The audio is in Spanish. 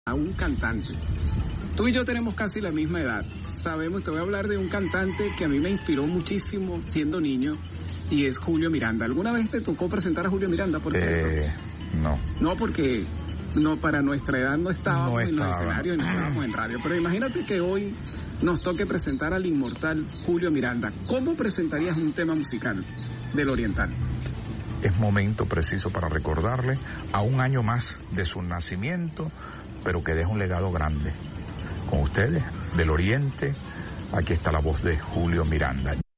a un cantante. Tú y yo tenemos casi la misma edad. Sabemos, te voy a hablar de un cantante que a mí me inspiró muchísimo siendo niño y es Julio Miranda. ¿Alguna vez te tocó presentar a Julio Miranda, por cierto? No. No, porque para nuestra edad no estábamos en los escenarios y no estábamos en radio. Pero imagínate que hoy nos toque presentar al inmortal Julio Miranda. ¿Cómo presentarías un tema musical del Oriental? Es momento preciso para recordarle a un año más de su nacimiento, pero que deja un legado grande. Con ustedes, del Oriente, aquí está la voz de Julio Miranda.